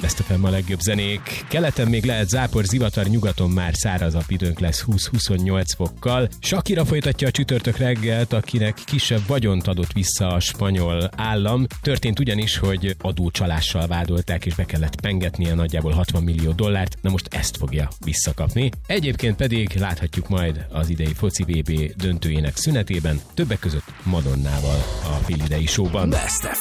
Best of a legjobb zenék. Keleten még lehet zápor, zivatar, nyugaton már szárazabb időnk lesz 20-28 fokkal. Shakira folytatja a csütörtök reggelt, akinek kisebb vagyont adott vissza a spanyol állam. Történt ugyanis, hogy adócsalással vádolták, és be kellett pengetnie nagyjából $60 millió. Na most ezt fogja visszakapni. Egyébként pedig láthatjuk majd az idei foci VB döntőjének szünetében, többek között Madonnával a félidei showban. Best